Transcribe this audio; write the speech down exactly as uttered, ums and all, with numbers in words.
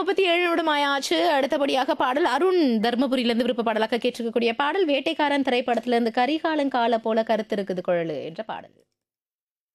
முப்பத்தி ஏழு நிமிடமாயாச்சு. அடுத்தபடியாக பாடல் அருண் தர்மபுரியிலிருந்து விருப்ப பாடலாக கேட்டிருக்கக்கூடிய பாடல் வேட்டைக்காரன் திரைப்படத்திலிருந்து கரிகாலன் கால போல கருத்து இருக்குது குழலு என்ற பாடல்.